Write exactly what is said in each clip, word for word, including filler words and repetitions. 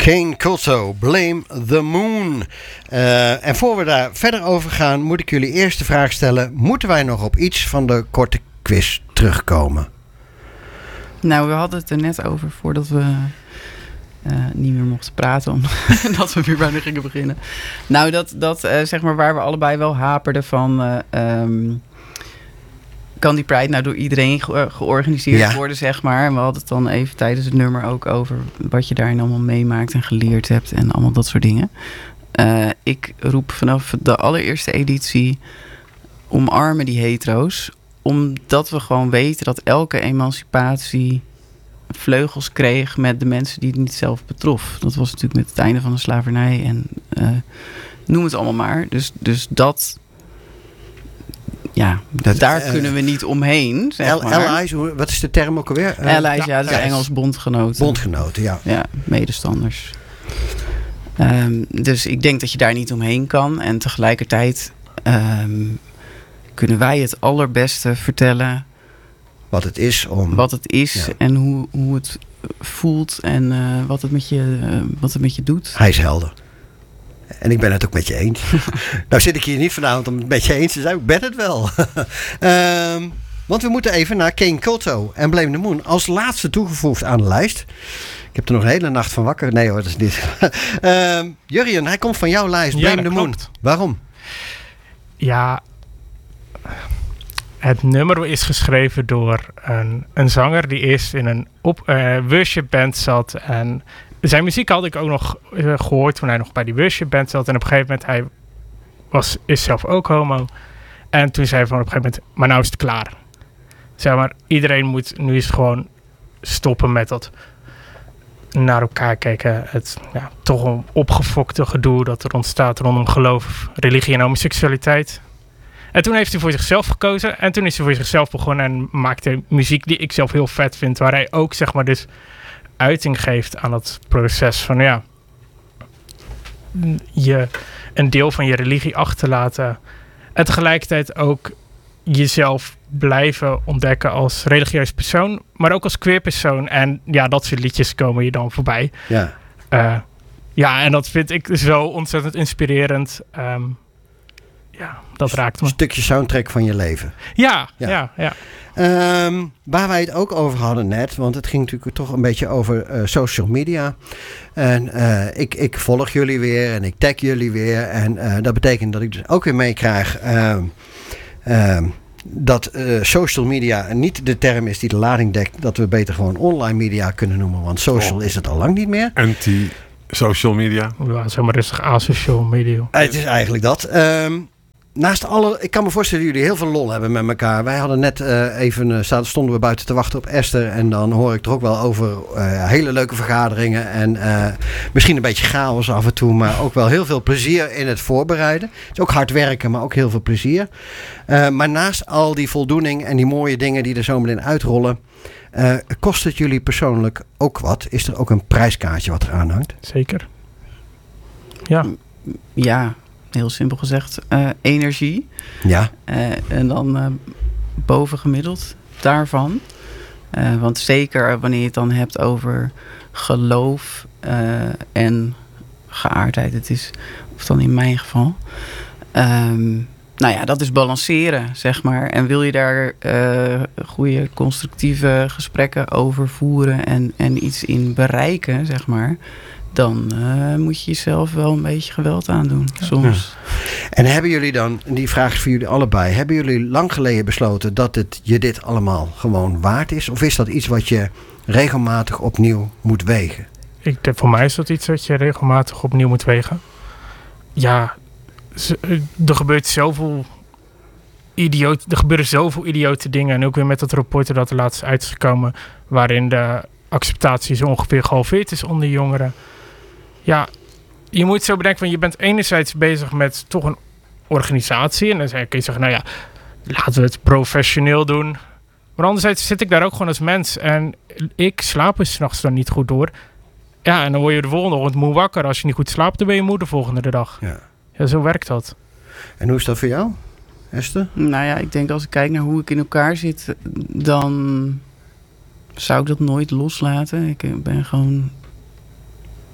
Kane Culto, Blame the Moon. Uh, en voor we daar verder over gaan, moet ik jullie eerst de vraag stellen: moeten wij nog op iets van de korte quiz terugkomen? Nou, we hadden het er net over voordat we uh, niet meer mochten praten, omdat we weer bijna gingen beginnen. Nou, dat, dat uh, zeg maar waar we allebei wel haperden van Uh, um, kan die Pride nou door iedereen ge- georganiseerd ja. worden, zeg maar. En we hadden het dan even tijdens het nummer ook over wat je daarin allemaal meemaakt en geleerd hebt en allemaal dat soort dingen. Uh, ik roep vanaf de allereerste editie: omarmen die hetero's. Omdat we gewoon weten dat elke emancipatie vleugels kreeg met de mensen die het niet zelf betrof. Dat was natuurlijk met het einde van de slavernij en uh, noem het allemaal maar. Dus, dus dat... Ja, dat, daar uh, kunnen we niet omheen, zeg L- maar. Allies, wat is de term ook alweer? Uh, Allies, ja, dat is Engels bondgenoten. Bondgenoten, ja. Ja, medestanders. Um, dus ik denk dat je daar niet omheen kan. En tegelijkertijd um, kunnen wij het allerbeste vertellen wat het is om... Wat het is ja. en hoe, hoe het voelt en uh, wat, het met je, uh, wat het met je doet. Hij is helder. En ik ben het ook met je eens. Nou zit ik hier niet vanavond om het met je eens te zijn. Ik ben het wel. um, want we moeten even naar Kane Culto en Blame the Moon als laatste toegevoegd aan de lijst. Ik heb er nog een hele nacht van wakker. Nee hoor, dat is niet. um, Jurjen, hij komt van jouw lijst. Blame ja, the Moon. Klopt. Waarom? Ja, het nummer is geschreven door een, een zanger die eerst in een op, uh, worship band zat. En zijn muziek had ik ook nog uh, gehoord toen hij nog bij die worship band zat. En op een gegeven moment, hij was, is zelf ook homo. En toen zei hij van op een gegeven moment, maar nou is het klaar. Zeg maar, iedereen moet nu eens gewoon stoppen met dat naar elkaar kijken. Het ja, toch een opgefokte gedoe dat er ontstaat rondom geloof, religie en homoseksualiteit. En toen heeft hij voor zichzelf gekozen. En toen is hij voor zichzelf begonnen en maakte muziek die ik zelf heel vet vind. Waar hij ook zeg maar dus uiting geeft aan het proces van ja, je een deel van je religie achterlaten. En tegelijkertijd ook jezelf blijven ontdekken als religieus persoon. Maar ook als queer persoon. En ja, dat soort liedjes komen je dan voorbij. Ja, uh, ja en dat vind ik zo ontzettend inspirerend. Um, Ja, dat raakt me. Een stukje soundtrack van je leven. Ja, ja, ja. ja. Um, waar wij het ook over hadden net, want het ging natuurlijk toch een beetje over uh, social media. En uh, ik, ik volg jullie weer en ik tag jullie weer. En uh, dat betekent dat ik dus ook weer meekrijg uh, uh, dat uh, social media niet de term is die de lading dekt. Dat we beter gewoon online media kunnen noemen, want social oh. is het al lang niet meer. Anti-social media. Ja, zeg maar rustig asocial media. Uh, het is eigenlijk dat. Um, Naast alle, ik kan me voorstellen dat jullie heel veel lol hebben met elkaar. Wij hadden net uh, even, uh, stonden we buiten te wachten op Esther. En dan hoor ik er ook wel over uh, hele leuke vergaderingen. En uh, misschien een beetje chaos af en toe. Maar ook wel heel veel plezier in het voorbereiden. Het is ook hard werken, maar ook heel veel plezier. Uh, maar naast al die voldoening en die mooie dingen die er zo meteen uitrollen. Uh, kost het jullie persoonlijk ook wat? Is er ook een prijskaartje wat er aan hangt? Zeker. Ja. Ja. Heel simpel gezegd, uh, energie. Ja. Uh, en dan uh, bovengemiddeld daarvan. Uh, want zeker wanneer je het dan hebt over geloof uh, en geaardheid. Het is, of dan in mijn geval. Um, nou ja, dat is balanceren, zeg maar. En wil je daar uh, goede constructieve gesprekken over voeren en, en iets in bereiken, zeg maar. Dan uh, moet je jezelf wel een beetje geweld aandoen, soms. Ja. En hebben jullie dan, en die vraag is voor jullie allebei, hebben jullie lang geleden besloten dat het je dit allemaal gewoon waard is? Of is dat iets wat je regelmatig opnieuw moet wegen? Ik, voor mij is dat iets wat je regelmatig opnieuw moet wegen. Ja, er gebeurt zoveel idioot, er gebeuren zoveel idiote dingen. En ook weer met dat rapport dat er laatst uit is gekomen, waarin de acceptatie zo ongeveer gehalveerd is onder jongeren. Ja, je moet zo bedenken van je bent enerzijds bezig met toch een organisatie. En dan kun je zeggen, nou ja, laten we het professioneel doen. Maar anderzijds zit ik daar ook gewoon als mens. En ik slaap er 's nachts dan niet goed door. Ja, en dan word je de volgende ochtend moe wakker. Als je niet goed slaapt, dan ben je moe de volgende dag. Ja. Ja, zo werkt dat. En hoe is dat voor jou, Esther? Nou ja, ik denk als ik kijk naar hoe ik in elkaar zit, dan zou ik dat nooit loslaten. Ik ben gewoon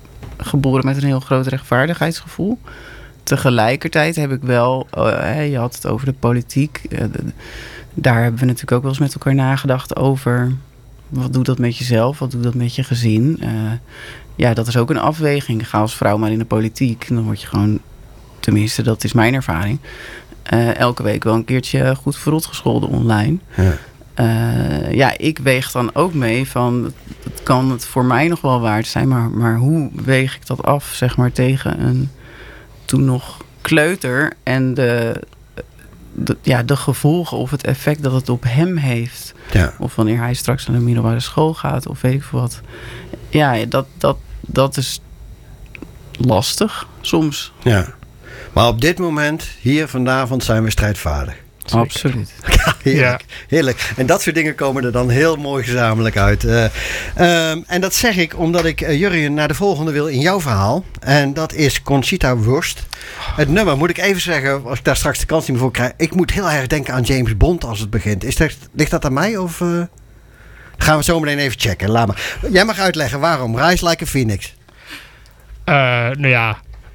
geboren met een heel groot rechtvaardigheidsgevoel. Tegelijkertijd heb ik wel, uh, je had het over de politiek. Uh, de, daar hebben we natuurlijk ook wel eens met elkaar nagedacht over. Wat doet dat met jezelf? Wat doet dat met je gezin? Uh, ja, dat is ook een afweging. Ga als vrouw maar in de politiek. Dan word je gewoon, tenminste dat is mijn ervaring, uh, elke week wel een keertje goed verrot gescholden online. Ja. Uh, ja, ik weeg dan ook mee van, het kan het voor mij nog wel waard zijn, maar, maar hoe weeg ik dat af, zeg maar, tegen een toen nog kleuter en de, de, ja, de gevolgen of het effect dat het op hem heeft. Ja. Of wanneer hij straks naar de middelbare school gaat of weet ik veel wat. Ja, dat, dat, dat is lastig soms. Ja. Maar op dit moment, hier vanavond, zijn we strijdvaardig. Zeker. Absoluut. Ja, heerlijk, ja. heerlijk. En dat soort dingen komen er dan heel mooi gezamenlijk uit. Uh, um, en dat zeg ik omdat ik uh, Jurjen naar de volgende wil in jouw verhaal. En dat is Conchita Wurst. Het nummer, moet ik even zeggen, als ik daar straks de kans niet meer voor krijg. Ik moet heel erg denken aan James Bond als het begint. Is dat, ligt dat aan mij of uh, gaan we zo meteen even checken? Laat maar. Jij mag uitleggen waarom. Rise Like a Phoenix. Uh, nou ja...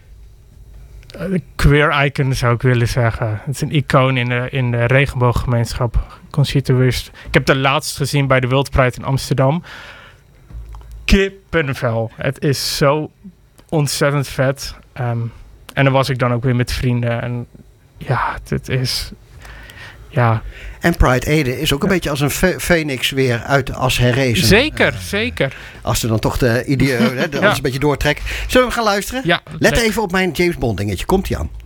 queer icon zou ik willen zeggen. Het is een icoon in de, in de regenbooggemeenschap. Conchita Wurst. Ik heb de laatst gezien bij de World Pride in Amsterdam. Kippenvel. Het is zo ontzettend vet. Um, en dan was ik dan ook weer met vrienden. En ja, het is... Ja. En Pride Ede is ook een ja. beetje als een fe- phoenix weer uit de as herrezen. Zeker, uh, zeker. Als ze dan toch de idee, hè, de, ja. een beetje doortrekken. Zullen we gaan luisteren? Ja. Let zeker. Even op mijn James Bond dingetje. Komt-ie aan.